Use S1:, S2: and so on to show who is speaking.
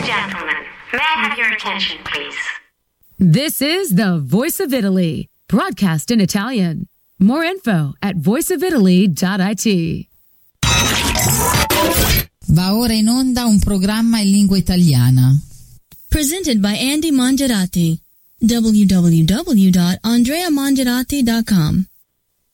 S1: and gentlemen, may I have your attention, please?
S2: This is the Voice of Italy, broadcast in Italian. More info at voiceofitaly.it.
S3: Va ora in onda un programma in lingua italiana.
S4: Presented by Andy Mangiarati. www.andreamangiarati.com